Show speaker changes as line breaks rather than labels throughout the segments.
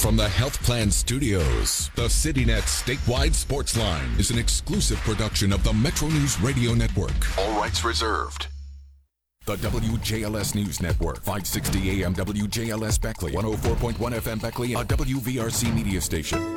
From the Health Plan Studios, the CityNet statewide sports line is an exclusive production of the Metro News Radio Network. All rights reserved. The WJLS News Network, 560 AM WJLS Beckley, 104.1 FM Beckley, a WVRC media station.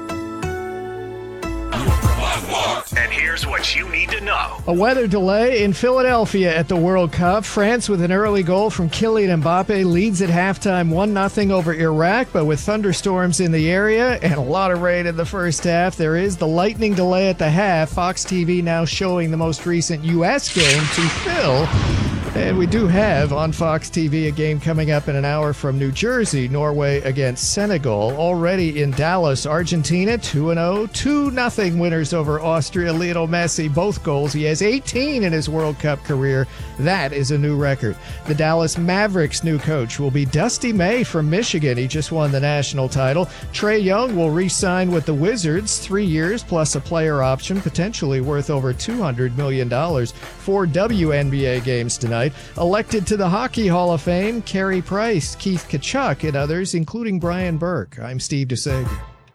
And here's what you need to know.
A weather delay in Philadelphia at the World Cup. France, with an early goal from Kylian Mbappe, leads at halftime 1-0 over Iraq, but with thunderstorms in the area and a lot of rain in the first half, there is the lightning delay at the half. Fox TV now showing the most recent U.S. game to Phil. And we do have on Fox TV a game coming up in an hour from New Jersey, Norway against Senegal. Already in Dallas, Argentina, 2-0, 2-0 winners over Austria. Lionel Messi, both goals. He has 18 in his World Cup career. That is a new record. The Dallas Mavericks' new coach will be Dusty May from Michigan. He just won the national title. Trae Young will re-sign with the Wizards, 3 years plus a player option, potentially worth over $200 million. 4 WNBA games tonight. Elected to the Hockey Hall of Fame, Carey Price, Keith Tkachuk, and others, including Brian Burke. I'm Steve DeSager.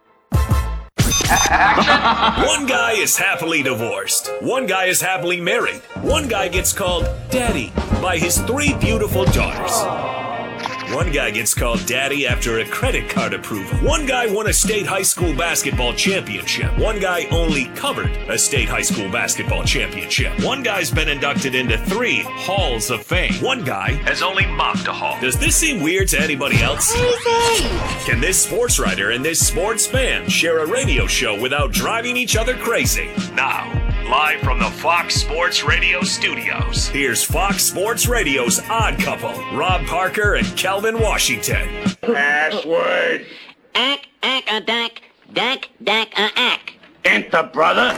One guy is happily divorced. One guy is happily married. One guy gets called Daddy by his 3 beautiful daughters. One guy gets called Daddy after a credit card approval. One guy won a state high school basketball championship. One guy only covered a state high school basketball championship. One guy's been inducted into 3 halls of fame. One guy has only mopped a hall. Does this seem weird to anybody else?
Crazy!
Can this sports writer and this sports fan share a radio show without driving each other crazy? Now, live from the Fox Sports Radio studios, here's Fox Sports Radio's Odd Couple, Rob Parker and Kelvin Washington.
Password.
Ack, a dack, dack, a ack.
Enter, brother.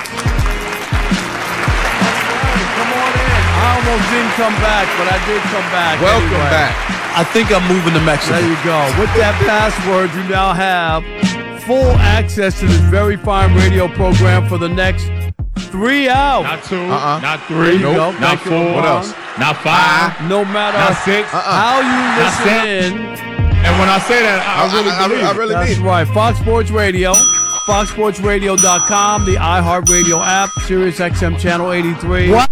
Come on in. I almost didn't come back, but I did come back.
Welcome
anyway.
back. I think I'm moving to Mexico.
There you go. With that password, you now have full access to this very fine radio program for the next 3 hours.
Not 2, not 3,
There you go.
not
Thank
4,
you.
what else? Not 5,
No matter
not 6,
how you listen in.
And when I say that, I really
That's
mean.
right. Fox Sports Radio, foxsportsradio.com, the iHeartRadio app, Sirius XM Channel 83. What?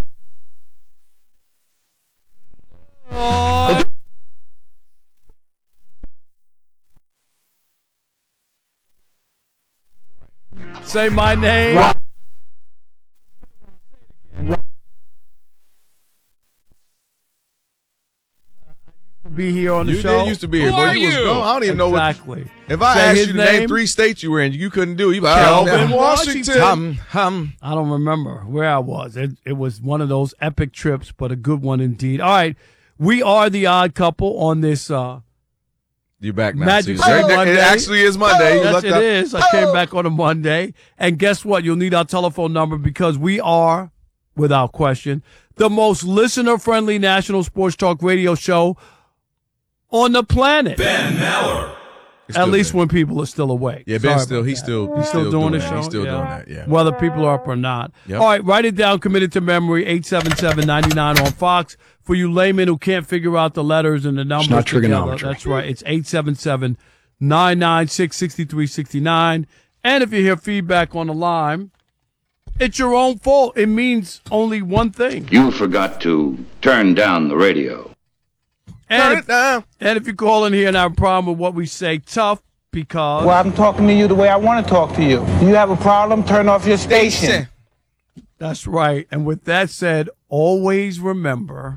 Say my name. Be here on the show.
You did used to be here, boy. You was gone. I don't even know what.
Exactly.
If I asked you to name 3 states you were in, you couldn't do it. You
Kelvin
Washington.
I don't remember where I was. It was one of those epic trips, but a good one indeed. All right. We are the Odd Couple on this
You're back now.
Magic
Monday. It actually is Monday.
Yes, it is. I came back on a Monday. And guess what? You'll need our telephone number because we are, without question, the most listener-friendly national sports talk radio show on the planet.
Ben Maller.
At least when people are still awake.
Yeah, Ben's still, he's still
doing the show.
He's still doing that, yeah.
Whether people are up or not.
Yep.
All right, write it down, committed to memory, 877-99 on Fox. For you laymen who can't figure out the letters and the numbers.
It's not
together,
trigonometry.
that's right. It's 877-996-6369. And if you hear feedback on the line, it's your own fault. It means only one thing.
You forgot to turn down the radio.
Turn it down.
And if you call in here and have a problem with what we say, tough, because...
Well, I'm talking to you the way I want to talk to you. You have a problem, turn off your station.
That's right. And with that said, always remember...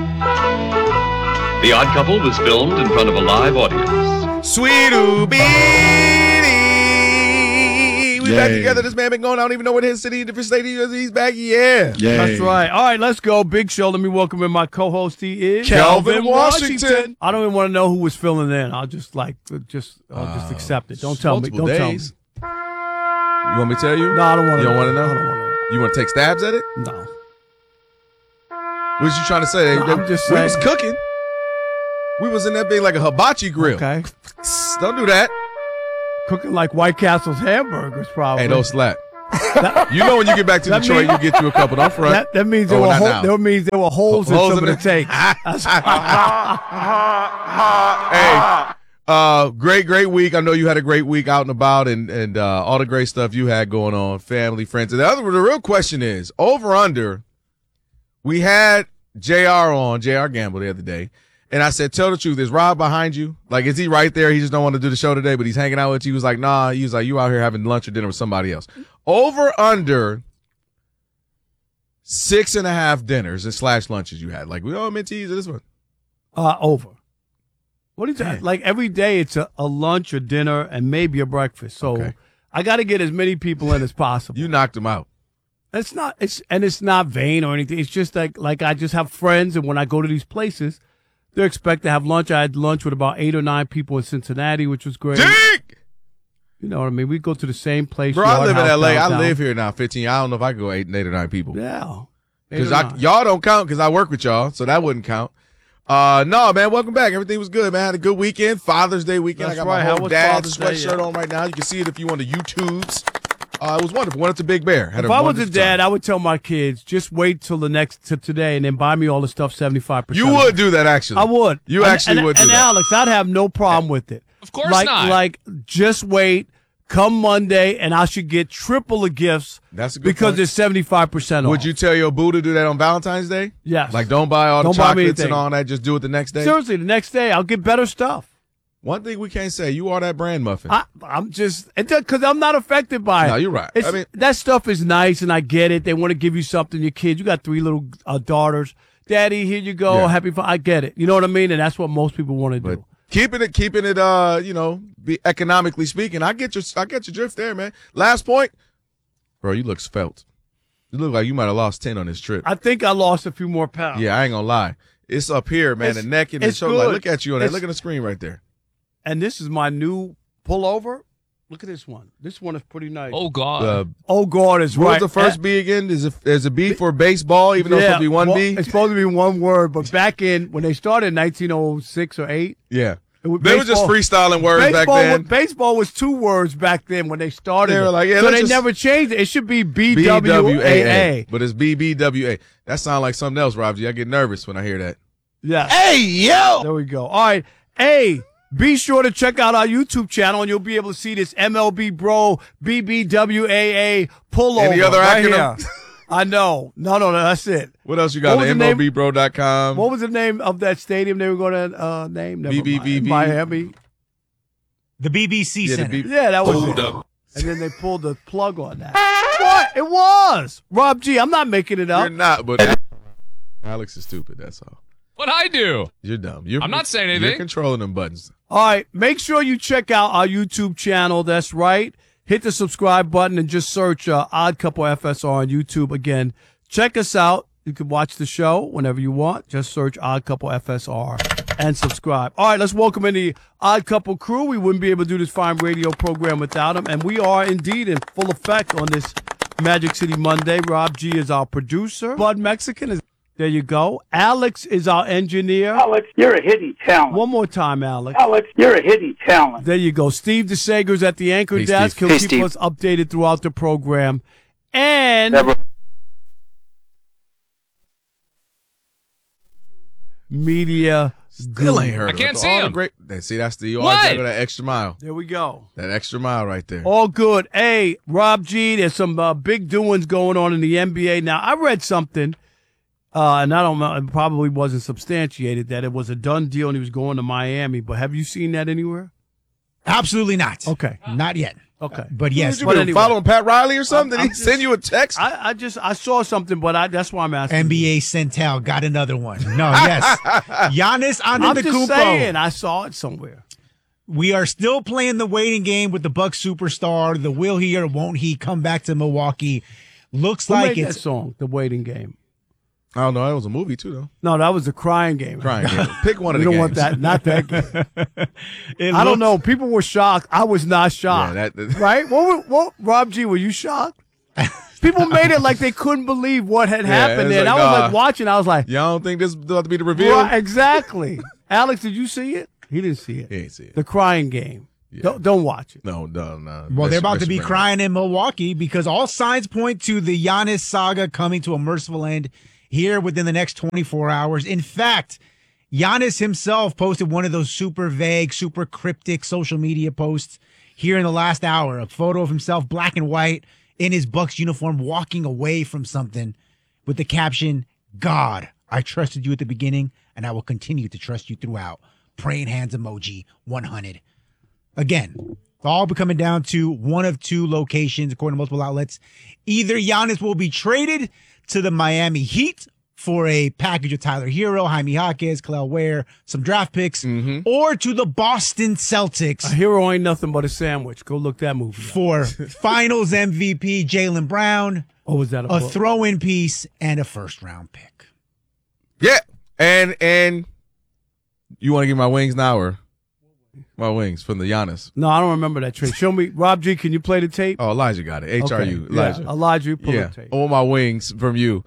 The Odd Couple was filmed in front of a live audience.
Sweet Oobie. We back together. This man been going. I don't even know what his city, different state he is. He's back. Yeah.
That's right. All right, let's go. Big show. Let me welcome in my co-host. He is
Kelvin Washington.
I don't even want to know who was filling in. I'll just accept it. Don't tell me. Don't tell me.
You want me to tell you?
No, I don't want to.
You don't want to know?
I don't want to know.
You want to take stabs at it?
No.
What was you trying to say?
I'm just
we
saying.
was cooking. We was in that big like a hibachi grill.
Okay.
Don't do that.
Cooking like White Castle's hamburgers, probably.
Hey, don't slap. You know when you get back to Detroit, you get you a couple. Don't front.
That means there were holes in some of the takes.
Hey, Great week. I know you had a great week out and about and all the great stuff you had going on, family, friends. And the real question is, over under, we had JR Gamble the other day, and I said, tell the truth, is Rob behind you? Like, is he right there? He just don't want to do the show today, but he's hanging out with you. He was like, nah. He was like, you out here having lunch or dinner with somebody else. Over under 6.5 dinners / lunches you had. Like, we all meant to use this one.
Over. What are you talking? Like every day it's a lunch or dinner and maybe a breakfast. So I got to get as many people in as possible.
You knocked them out.
It's not vain or anything. It's just like I just have friends, and when I go to these places, they expect to have lunch. I had lunch with about 8 or 9 people in Cincinnati, which was great.
Dick!
You know what I mean? We go to the same place.
Bro, I live in L.A. I live here now, 15. I don't know if I could go 8 or 9 people.
Yeah.
Because y'all don't count because I work with y'all, so that wouldn't count. No, man, welcome back. Everything was good, man. I had a good weekend. Father's Day weekend.
That's
I got my whole dad sweatshirt on right now. You can see it if you want the YouTubes. It was wonderful. Went up to Big Bear.
If I was a dad, I would tell my kids, just wait till today and then buy me all the stuff 75%.
You would do that, actually.
I would.
You actually would do that.
And Alex, I'd have no problem with it.
Of course not.
Like, just wait. Come Monday, and I should get triple the gifts.
That's a good
because
point.
it's 75% off.
Would you tell your boo to do that on Valentine's Day?
Yes.
Like, don't buy all the chocolates and all that. Just do it the next day.
Seriously, the next day I'll get better stuff.
One thing we can't say, you are that brand muffin.
I'm just because I'm not affected by it.
No, you're right. I mean,
that stuff is nice, and I get it. They want to give you something. Your kids, you got 3 little daughters. Daddy, here you go.
Yeah.
Happy. I get it. You know what I mean? And that's what most people want to do.
Keeping it, be economically speaking. I get your drift there, man. Last point, bro. You look svelte. You look like you might have lost 10 on this trip.
I think I lost a few more pounds.
Yeah, I ain't gonna lie. It's up here, man. The neck and the shoulder. Like, look at you on that. Look at the screen right there.
And this is my new pullover. Look at this one. This one is pretty nice.
Oh God.
Oh God is right.
What was the first B again? There's a B for baseball, even though it's supposed to be one B.
It's supposed to be one word, but back when they started in 1906 or 8.
Yeah. They were just freestyling words back then.
Baseball was 2 words back then when they started.
They were like, yeah,
so they never changed it. It should be BWAA.
But it's BBWA. That sounds like something else, Rob G. I get nervous when I hear that.
Yeah.
Hey, yo!
There we go. All right. Hey, be sure to check out our YouTube channel, and you'll be able to see this MLB Bro BBWAA pullover.
Any other acronym?
Here. I know. No, that's it.
What else you got? MLBBro.com.
What was the name of that stadium they were going to name?
BBVB.
Miami.
The BBC Center.
Yeah, that was it. And then they pulled the plug on that. What? It was. Rob G, I'm not making it up.
You're not, but Alex is stupid, that's all.
What'd I do?
You're dumb.
I'm not saying anything.
You're controlling them buttons.
All right, make sure you check out our YouTube channel. That's right. Hit the subscribe button and just search Odd Couple FSR on YouTube. Again, check us out. You can watch the show whenever you want. Just search Odd Couple FSR and subscribe. All right, let's welcome in the Odd Couple crew. We wouldn't be able to do this fine radio program without them, and we are indeed in full effect on this Magic City Monday. Rob G is our producer. Bud Mexican is there. You go. Alex is our engineer.
Alex, you're a hidden talent.
One more time, Alex.
Alex, you're a hidden talent.
There you go. Steve DeSager's at the anchor desk. He'll keep us updated throughout the program. And media
still ain't heard.
I can't see him.
See, that's the always go that extra mile.
There we go.
That extra mile right there.
All good. Hey, Rob G, there's some big doings going on in the NBA. Now, I read something, and I don't know, it probably wasn't substantiated, that it was a done deal and he was going to Miami. But have you seen that anywhere?
Absolutely not.
Okay.
Not yet.
Okay.
But yes.
But anyway, following Pat Riley or something? Did he send you a text?
I saw something, but that's why I'm asking.
NBA Centel got another one. No, yes. Giannis Antetokounmpo.
I'm just saying, I saw it somewhere.
We are still playing the waiting game with the Bucks superstar. The will he or won't he come back to Milwaukee? Looks
Who
like
made
it's
that song, The Waiting Game.
I don't know. That was a movie too, though.
No, that was the Crying Game.
Crying Game. Pick one of the games.
You don't want that. Not that game. I don't know. People were shocked. I was not shocked.
Yeah,
right? What? Rob G, were you shocked? People made it like they couldn't believe what had happened there. Like, I was like watching. I was like,
y'all don't think this is about to be the reveal?
Right, exactly. Alex, did you see it? He didn't see it.
He didn't see it.
The Crying Game. Yeah. Don't watch it.
No.
Well, they're about to be crying in Milwaukee because all signs point to the Giannis saga coming to a merciful end here within the next 24 hours. In fact, Giannis himself posted one of those super vague, super cryptic social media posts here in the last hour. A photo of himself, black and white, in his Bucks uniform, walking away from something with the caption, "God, I trusted you at the beginning, and I will continue to trust you throughout. Praying hands emoji, 100. Again, it's all coming down to one of two locations, according to multiple outlets. Either Giannis will be traded to the Miami Heat for a package of Tyler Hero, Jaime Jaquez, Kel'el Ware, some draft picks, or to the Boston Celtics.
A hero ain't nothing but a sandwich. Go look that movie up.
For Finals MVP Jaylen Brown.
Oh, was that
a throw-in piece and a first-round pick?
Yeah, and you want to give my wings now or my wings from the Giannis?
No, I don't remember that trade. Show me, Rob G. Can you play the tape?
Oh, Elijah got it. HRU,
okay.
Elijah.
Yeah, Elijah, pull the tape.
I want my wings from you.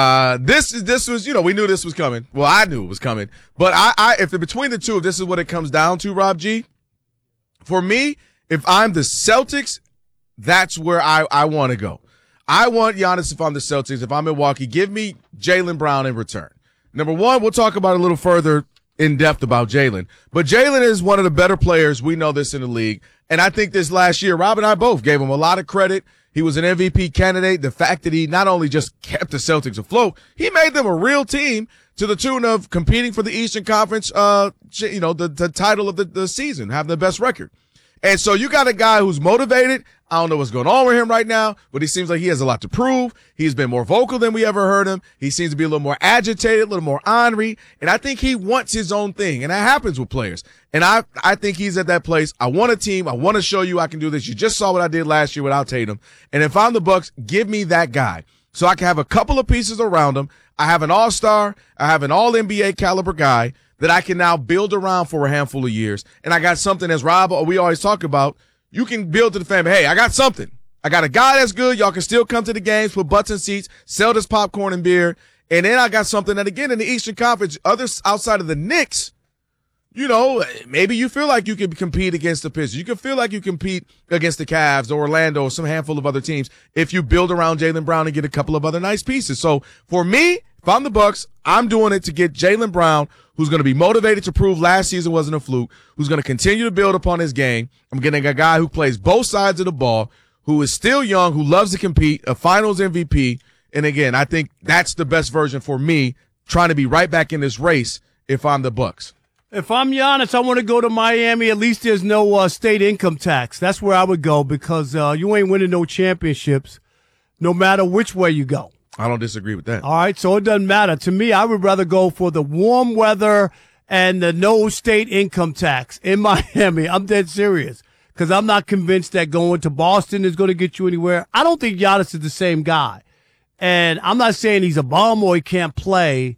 This was, we knew this was coming. Well, I knew it was coming. But if between the two, if this is what it comes down to, Rob G, for me, if I'm the Celtics, that's where I want to go. I want Giannis if I'm the Celtics. If I'm Milwaukee, give me Jaylen Brown in return. Number one, we'll talk about it a little further in depth about Jaylen. But Jaylen is one of the better players. We know this in the league. And I think this last year, Rob and I both gave him a lot of credit. He was an MVP candidate. The fact that he not only just kept the Celtics afloat, he made them a real team to the tune of competing for the Eastern Conference, the title of the season, having the best record. And so you got a guy who's motivated. I don't know what's going on with him right now, but he seems like he has a lot to prove. He's been more vocal than we ever heard him. He seems to be a little more agitated, a little more ornery, and I think he wants his own thing, and that happens with players. And I think he's at that place. I want a team. I want to show you I can do this. You just saw what I did last year without Tatum. And if I'm the Bucks, give me that guy so I can have a couple of pieces around him. I have an all-star. I have an all-NBA caliber guy that I can now build around for a handful of years. And I got something, as Rob, we always talk about, you can build to the family. Hey, I got something. I got a guy that's good. Y'all can still come to the games, put butts in seats, sell this popcorn and beer. And then I got something that, again, in the Eastern Conference, others outside of the Knicks, maybe you feel like you can compete against the Pistons. You can feel like you compete against the Cavs or Orlando or some handful of other teams if you build around Jaylen Brown and get a couple of other nice pieces. So for me, if I'm the Bucks, I'm doing it to get Jaylen Brown, who's going to be motivated to prove last season wasn't a fluke, who's going to continue to build upon his game. I'm getting a guy who plays both sides of the ball, who is still young, who loves to compete, a Finals MVP. And again, I think that's the best version for me, trying to be right back in this race if I'm the Bucks.
If I'm Giannis, I want to go to Miami. At least there's no state income tax. That's where I would go because you ain't winning no championships no matter which way you go.
I don't disagree with that.
All right, so it doesn't matter. To me, I would rather go for the warm weather and the no state income tax in Miami. I'm dead serious because I'm not convinced that going to Boston is going to get you anywhere. I don't think Giannis is the same guy. And I'm not saying he's a bum or he can't play.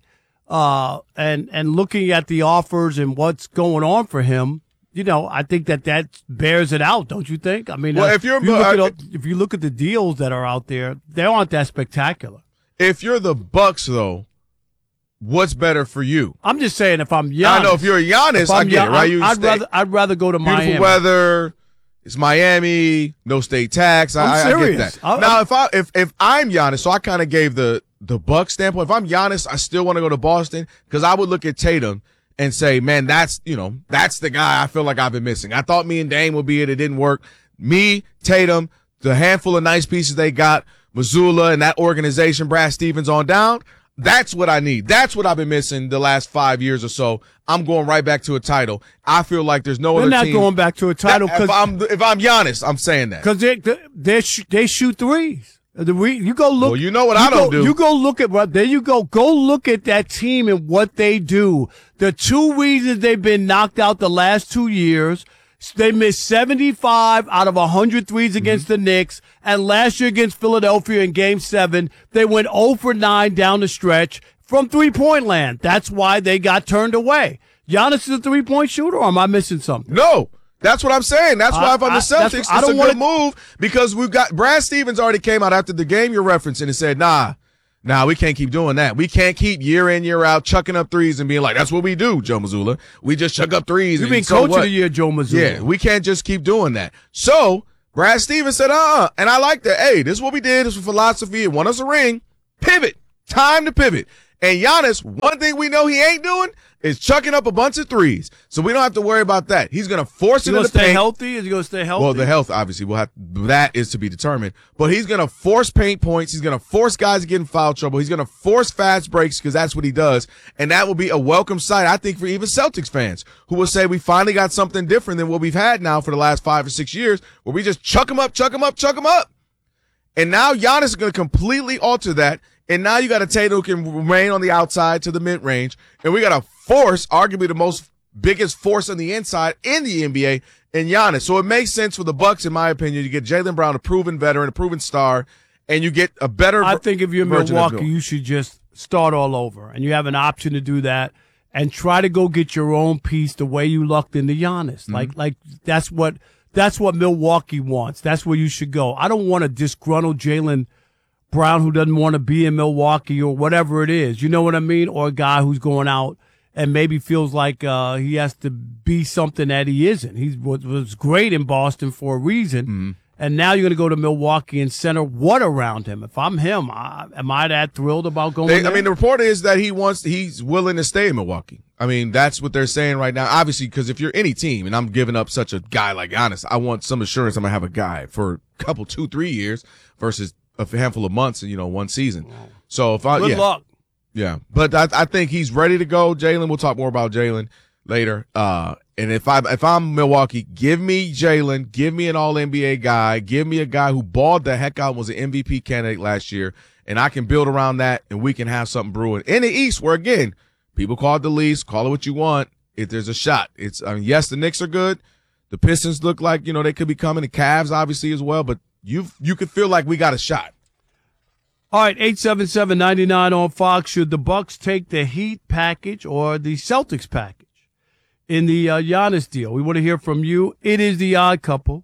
And looking at the offers and what's going on for him, I think that bears it out, don't you think? I mean,
well,
if you look at the deals that are out there, they aren't that spectacular.
If you're the Bucks, though, what's better for you?
I'm just saying, if I'm Giannis,
I know if you're Giannis, I get it, right?
I'd rather go to Miami.
Beautiful weather. It's Miami, no state tax. I get that. Now, if I'm Giannis, so I kind of gave the Bucks standpoint. If I'm Giannis, I still want to go to Boston because I would look at Tatum and say, man, that's the guy I feel like I've been missing. I thought me and Dame would be it. It didn't work. Me, Tatum, the handful of nice pieces they got, Mazzulla and that organization, Brad Stevens on down. That's what I need. That's what I've been missing the last 5 years or so. I'm going right back to a title. I feel like there's no other team.
They're not going back to a title.
If I'm Giannis, I'm saying that.
Because they shoot threes. You go look.
Well, you know what I don't do.
You go look at there. You go. Go look at that team and what they do. The two reasons they've been knocked out the last 2 years. They missed 75 out of 100 threes against the Knicks, and last year against Philadelphia in Game 7, they went 0 for 9 down the stretch from three-point land. That's why they got turned away. Giannis is a three-point shooter, or am I missing something?
No. That's what I'm saying. That's why if I'm the Celtics, it's a good move because we've got Brad Stevens already came out after the game you're referencing and said, nah, we can't keep doing that. We can't keep year in, year out chucking up threes and being like, that's what we do, Joe Mazzulla. We just chuck up threes.
You've been coach of the year, Joe Mazzulla.
Yeah, we can't just keep doing that. So Brad Stevens said, and I like that. Hey, this is what we did. This was philosophy. It won us a ring. Pivot. Time to pivot. And Giannis, one thing we know he ain't doing is chucking up a bunch of threes, so we don't have to worry about that. He's going to force it in the paint.
Stay healthy? Is he going to stay healthy?
Well, the health, obviously, that is to be determined. But he's going to force paint points. He's going to force guys to get in foul trouble. He's going to force fast breaks because that's what he does. And that will be a welcome sight, I think, for even Celtics fans who will say we finally got something different than what we've had now for the last 5 or 6 years where we just chuck him up. And now Giannis is going to completely alter that. And now you got a Tatum who can remain on the outside to the mid-range. And we got a force, arguably the biggest force on the inside in the NBA, in Giannis. So it makes sense for the Bucks, in my opinion. You get Jaylen Brown, a proven veteran, a proven star, and you get a better
I think if you're Milwaukee, you should just start all over. And you have an option to do that and try to go get your own piece the way you lucked into Giannis.
Mm-hmm.
Like that's what Milwaukee wants. That's where you should go. I don't want a disgruntled Jaylen Brown who doesn't want to be in Milwaukee or whatever it is. You know what I mean? Or a guy who's going out and maybe feels like he has to be something that he isn't. He was great in Boston for a reason.
Mm-hmm.
And now you're going to go to Milwaukee and center what around him? If I'm him, am I that thrilled about going there?
I mean, the report is that he's willing to stay in Milwaukee. I mean, that's what they're saying right now. Obviously, because if you're any team, and I'm giving up such a guy like Giannis, I want some assurance I'm going to have a guy for a couple, 2-3 years versus a handful of months and, one season. So
Good luck.
Yeah. But I think he's ready to go. Jaylen, we'll talk more about Jaylen later. And if I'm Milwaukee, give me Jaylen, give me an all-NBA guy, give me a guy who balled the heck out, was an MVP candidate last year, and I can build around that, and we can have something brewing. In the East, where, again, people call it the least, call it what you want, if there's a shot. Yes, the Knicks are good. The Pistons look like, they could be coming. The Cavs, obviously, as well, but you could feel like we got a shot.
All right, 877-99 on Fox. Should the Bucks take the Heat package or the Celtics package in the Giannis deal? We want to hear from you. It is the Odd Couple,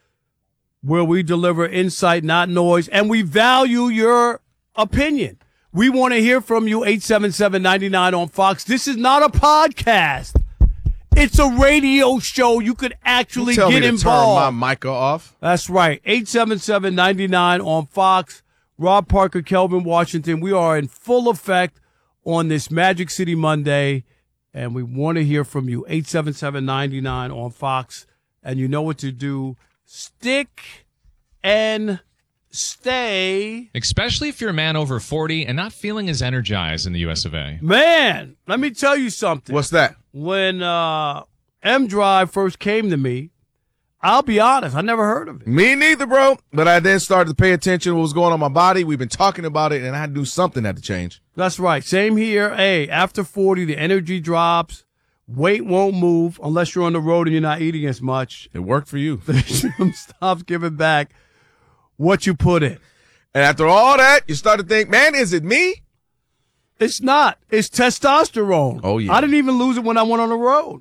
where we deliver insight, not noise, and we value your opinion. We want to hear from you, 877-99 on Fox. This is not a podcast. It's a radio show. You could actually get involved.
Turn my mic off.
That's right. 877-99 on Fox. Rob Parker, Kelvin Washington. We are in full effect on this Magic City Monday, and we want to hear from you. 877-99 on Fox. And you know what to do. Stick and stay.
Especially if you're a man over 40 and not feeling as energized in the US of A.
Man, let me tell you something.
What's that?
When M Drive first came to me, I'll be honest, I never heard of it.
Me neither, bro. But I then started to pay attention to what was going on in my body. We've been talking about it, and I had to do something had to change.
That's right. Same here. Hey, after 40, the energy drops. Weight won't move unless you're on the road and you're not eating as much.
It worked for you.
The gym stops giving back what you put in.
And after all that, you start to think, man, is it me?
It's not. It's testosterone.
Oh, yeah.
I didn't even lose it when I went on the road.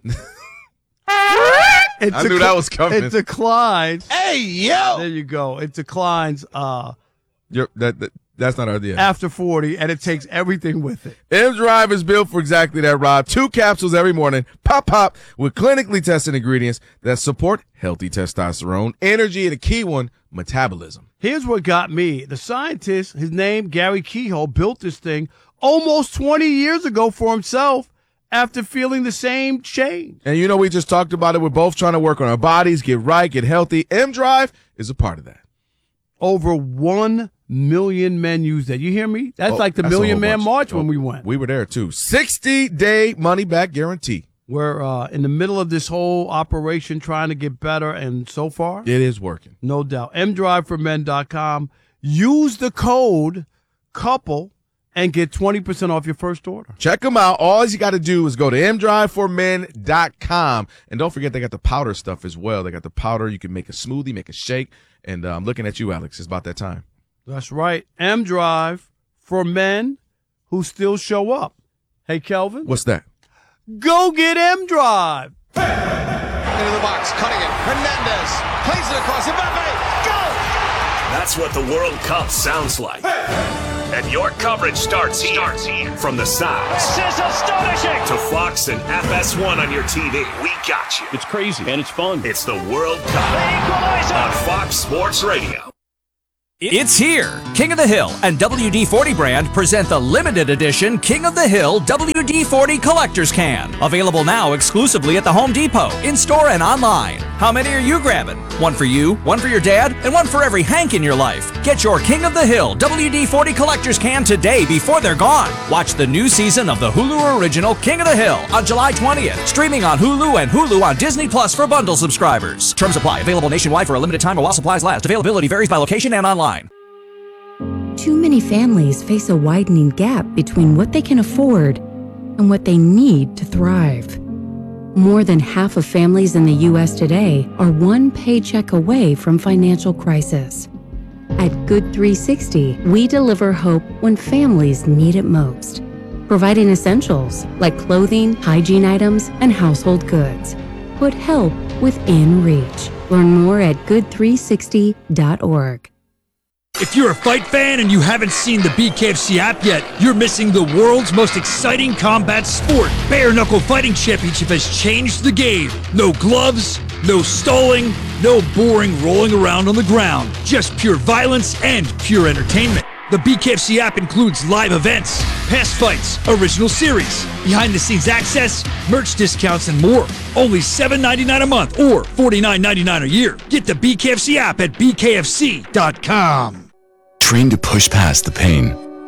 I knew that was coming.
It declines.
Hey, yo!
There you go. It declines
that's not our idea.
After 40, and it takes everything with it.
M Drive is built for exactly that, Rob. 2 capsules every morning, pop, with clinically tested ingredients that support healthy testosterone, energy, and a key one, metabolism.
Here's what got me. The scientist, his name, Gary Kehoe, built this thing almost 20 years ago for himself after feeling the same change.
And we just talked about it. We're both trying to work on our bodies, get right, get healthy. M Drive is a part of that.
Over 1 million men use that. You hear me? That's like the Million Man March when we went.
We were there, too. 60-day money-back guarantee.
We're in the middle of this whole operation trying to get better, and so far,
it is working.
No doubt. MDriveForMen.com. Use the code COUPLE and get 20% off your first order.
Check them out. All you got to do is go to MDriveForMen.com. And don't forget, they got the powder stuff as well. They got the powder. You can make a smoothie, make a shake. And I'm looking at you, Alex. It's about that time.
That's right. M Drive for men who still show up. Hey, Kelvin.
What's that?
Go get M Drive.
Into the box, cutting it. Hernandez plays it across. Mbappe, go!
That's what the World Cup sounds like. And your coverage starts here. From the sounds.
This is astonishing.
To Fox and FS1 on your TV. We got you.
It's crazy and it's fun.
It's the World Cup on Fox Sports Radio.
It's here! King of the Hill and WD-40 brand present the limited edition King of the Hill WD-40 Collector's Can. Available now exclusively at the Home Depot, in-store and online. How many are you grabbing? One for you, one for your dad, and one for every Hank in your life. Get your King of the Hill WD-40 Collector's Can today before they're gone. Watch the new season of the Hulu original King of the Hill on July 20th. Streaming on Hulu and Hulu on Disney Plus for bundle subscribers. Terms apply. Available nationwide for a limited time or while supplies last. Availability varies by location and online.
Too many families face a widening gap between what they can afford and what they need to thrive. More than half of families in the U.S. today are one paycheck away from financial crisis. At Good 360, we deliver hope when families need it most, providing essentials like clothing, hygiene items, and household goods. Put help within reach. Learn more at good360.org.
If you're a fight fan and you haven't seen the BKFC app yet, you're missing the world's most exciting combat sport. Bare Knuckle Fighting Championship has changed the game. No gloves, no stalling, no boring rolling around on the ground. Just pure violence and pure entertainment. The BKFC app includes live events, past fights, original series, behind-the-scenes access, merch discounts, and more. Only $7.99 a month or $49.99 a year. Get the BKFC app at bkfc.com.
Train to push past the pain.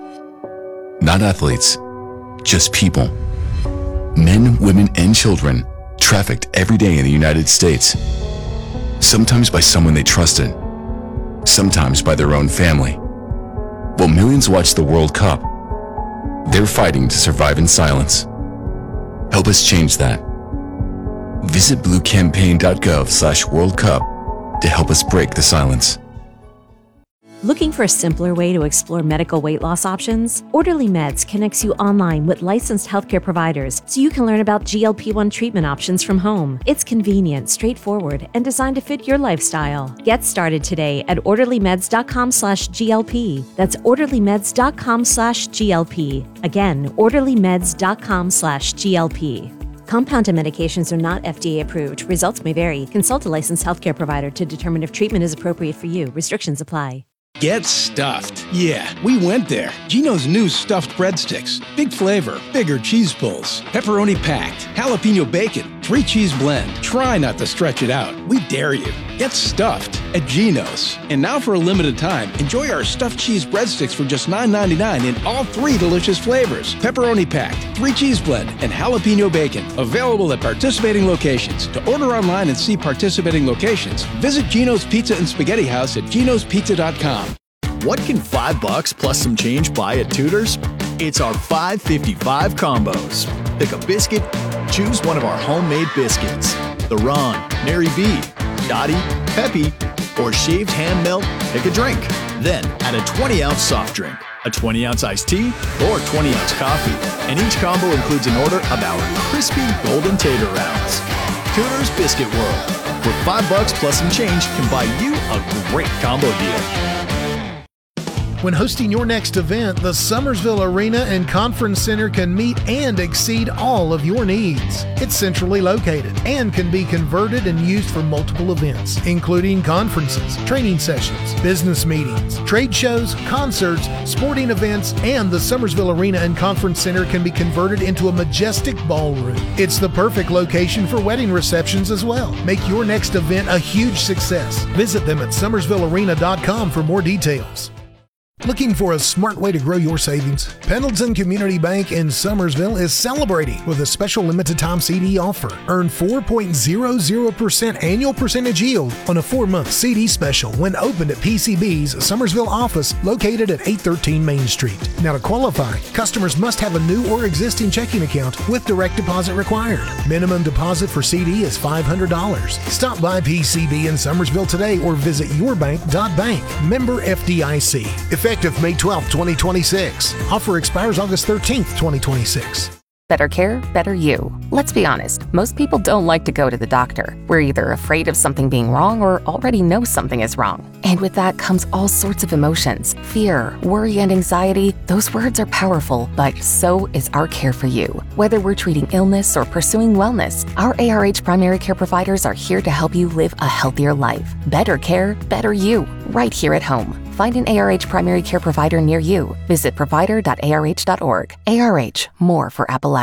Not athletes, just people. Men, women, and children trafficked every day in the United States. Sometimes by someone they trusted, sometimes by their own family. While millions watch the World Cup, they're fighting to survive in silence. Help us change that. Visit bluecampaign.gov/World Cup to help us break the silence.
Looking for a simpler way to explore medical weight loss options? Orderly Meds connects you online with licensed healthcare providers so you can learn about GLP-1 treatment options from home. It's convenient, straightforward, and designed to fit your lifestyle. Get started today at orderlymeds.com/GLP. That's orderlymeds.com/GLP. Again, orderlymeds.com/GLP. Compounded medications are not FDA approved. Results may vary. Consult a licensed healthcare provider to determine if treatment is appropriate for you. Restrictions apply.
Get stuffed. Yeah, we went there. Geno's new stuffed breadsticks. Big flavor, bigger cheese pulls, pepperoni packed, jalapeno bacon, 3-cheese blend. Try not to stretch it out. We dare you. Get stuffed at Geno's. And now for a limited time, enjoy our stuffed cheese breadsticks for just $9.99 in all 3 delicious flavors. Pepperoni packed, 3-cheese blend, and jalapeno bacon. Available at participating locations. To order online and see participating locations, visit Geno's Pizza and Spaghetti House at genospizza.com.
What can $5 plus some change buy at Tudor's? It's our $5.55 combos. Pick a biscuit, choose one of our homemade biscuits. The Ron, Mary B, Dottie, Peppy, or shaved ham melt, pick a drink. Then add a 20-ounce soft drink, a 20-ounce iced tea, or 20-ounce coffee. And each combo includes an order of our crispy golden tater rounds. Tudor's Biscuit World, where $5 plus some change can buy you a great combo deal.
When hosting your next event, the Summersville Arena and Conference Center can meet and exceed all of your needs. It's centrally located and can be converted and used for multiple events, including conferences, training sessions, business meetings, trade shows, concerts, sporting events, and the Summersville Arena and Conference Center can be converted into a majestic ballroom. It's the perfect location for wedding receptions as well. Make your next event a huge success. Visit them at summersvillearena.com for more details. Looking for a smart way to grow your savings? Pendleton Community Bank in Summersville is celebrating with a special limited time CD offer. Earn 4.00% annual percentage yield on a 4-month CD special when opened at PCB's Summersville office located at 813 Main Street. Now to qualify, customers must have a new or existing checking account with direct deposit required. Minimum deposit for CD is $500. Stop by PCB in Summersville today or visit yourbank.bank. Member FDIC. Effective May 12, 2026. Offer expires August 13th, 2026.
Better care, better you. Let's be honest, most people don't like to go to the doctor. We're either afraid of something being wrong or already know something is wrong. And with that comes all sorts of emotions. Fear, worry, and anxiety. Those words are powerful, but so is our care for you. Whether we're treating illness or pursuing wellness, our ARH primary care providers are here to help you live a healthier life. Better care, better you. right here at home. Find an ARH primary care provider near you. Visit provider.arh.org. ARH, more for Appalachia.